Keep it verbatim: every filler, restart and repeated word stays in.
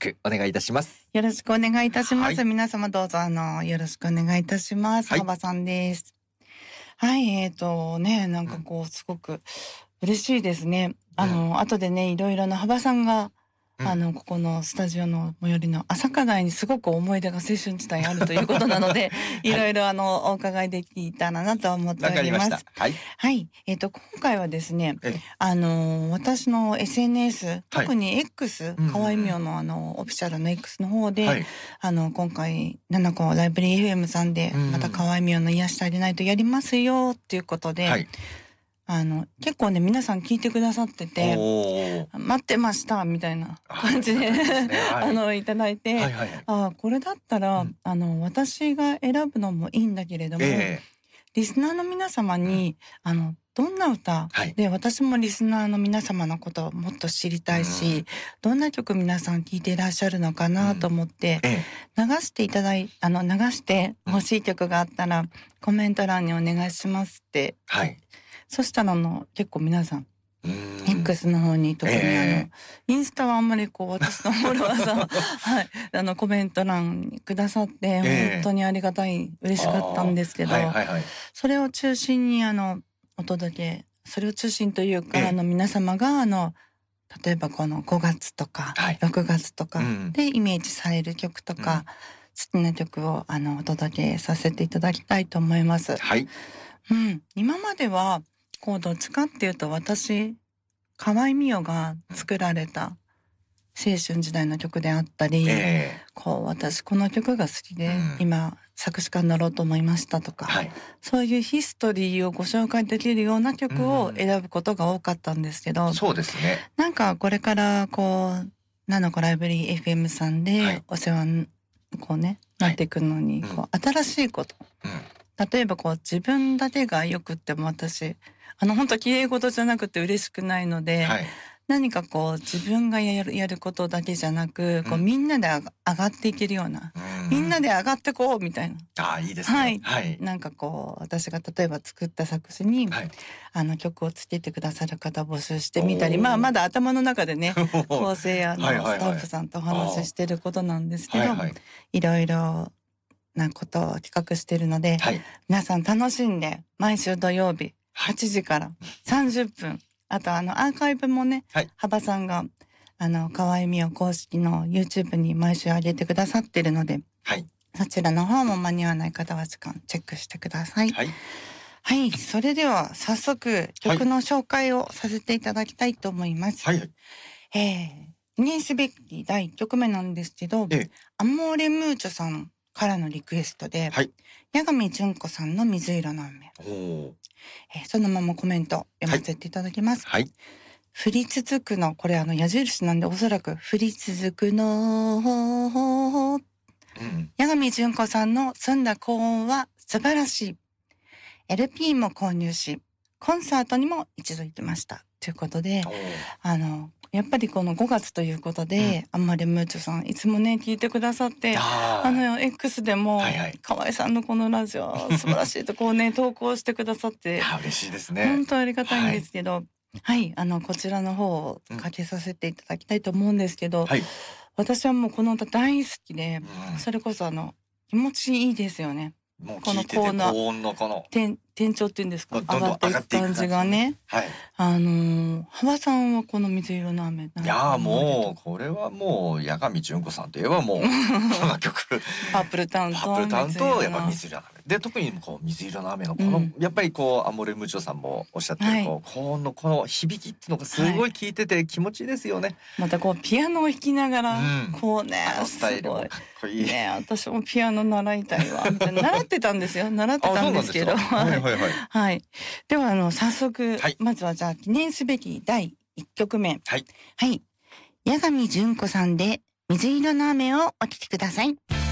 くお願いいたします。 よろしくお願いいたします。 はい、 皆様どうぞあのよろしくお願いいたします。 はい、 幅さんです。はい、えーとね、なんかこうすごく嬉しいですね。あの、うん、後でね、いろいろな幅さんがあの、ここのスタジオの最寄りの朝課題にすごく思い出が青春時代あるということなので、いろいろあの、お伺いできたらなと思っております。 わかりました。はい。 はい。えっと、今回はですね、あの、私の エスエヌエス、特に X、河合美代のあの、オフィシャルの X の方で、はい、あの、今回、ななこライブリー エフエム さんで、また河合美代の癒し足りないとやりますよ、っていうことで、はい、あの、結構ね、皆さん聞いてくださってて、待ってました、みたいな感じで、あ, ねはい、あの、いただいて、はいはいはい、あこれだったら、うん、あの、私が選ぶのもいいんだけれども、えー、リスナーの皆様に、うん、あの、どんな歌、はい、で、私もリスナーの皆様のことをもっと知りたいし、うん、どんな曲皆さん聴いていらっしゃるのかなと思って、うんえー、流していただい、あの、流して欲しい曲があったら、コメント欄にお願いしますって、はいそしたらあの結構皆さん X の方に特にあの、えー、インスタはあんまりこう私のフォロワーさんはいあのコメント欄にくださって、えー、本当にありがたい嬉しかったんですけど、はいはいはい、それを中心にあのお届けそれを中心というか、えー、あの皆様があの例えばこのごがつとか、はい、ろくがつとかでイメージされる曲とか、うん、好きな曲をあのお届けさせていただきたいと思います。はい。うん、今まではこうどっちかっていうと私河合美代が作られた青春時代の曲であったり、えー、こう私この曲が好きで、うん、今作詞家になろうと思いましたとか、はい、そういうヒストリーをご紹介できるような曲を選ぶことが多かったんですけど、 うん、そうですね。 なんかこれからこうなのこライブリー エフエム さんでお世話にこうね、はい、なっていくのにこう新しいこと、うん、例えばこう自分だけがよくっても私あの本当綺麗事じゃなくて嬉しくないので、はい、何かこう自分がやるやることだけじゃなく、こうみんなで上がっていけるような、うん、みんなで上がってこうみたいな。 ああいいですね。はい。 はい、なんかこう私が例えば作った作詞に、はい、あの曲をつけてくださる方募集してみたり、まあまだ頭の中でね構成やのスタッフさんとお話ししてることなんですけど、はいはい、いろいろなことを企画してるので、はい、皆さん楽しんで毎週土曜日はちじからさんじゅっぷん、あとあのアーカイブもね、はい、幅さんがあの河合美代公式の YouTube に毎週上げてくださってるので、はい、そちらの方も間に合わない方は時間チェックしてください。はい、はい、それでは早速曲の紹介をさせていただきたいと思います。はい、えー、記念すべきだいいっきょくめなんですけど、ええ、アモーレムーチョさんからのリクエストで、はい、八神純子さんの水色の雨。えー、そのままコメント読ませていただきます。はいはい、降り続くの、これあの矢印なんでおそらく降り続くの、うん、八神純子さんの澄んだ高音は素晴らしい。エルピー も購入し、コンサートにも一度行きました。ということで、あの、やっぱりこのごがつということで、うん、アンマレムーチョさんいつもね聞いてくださって、あの X でも、はいはい、河合さんのこのラジオ素晴らしいとこうね投稿してくださって嬉しいですね。 本当ありがたいんですけど、はい、はい、あのこちらの方をかけさせていただきたいと思うんですけど、うんはい、私はもうこの歌大好きで、うん、それこそあの気持ちいいですよね。 もう聞いてて高音のこの転調っていうんですか、上がっていく感じがね、はい、あのー、幅さんはこの水色の雨、いやもうこれはもう八神純子さんといえばもうこの曲パープルタウンとパープルタウンとやっぱ水色の雨で、特にこう水色の雨のこの、うん、やっぱりこうアモレムーチョさんもおっしゃってる、はい、こう高音のこの響きっていうのがすごい聞いてて気持ちいいですよね。はい、 またこうピアノを弾きながら、うん、こうねあのスタイルもかっこいいね。私もピアノ習いたいわみたいな習ってたんですよ習ってたんですけどはいはいはい、はい、ではあの早速、はい、まずはじゃあ記念すべきだいいっきょくめ、はい、はい、八神純子さんで水色の雨をお聴きください。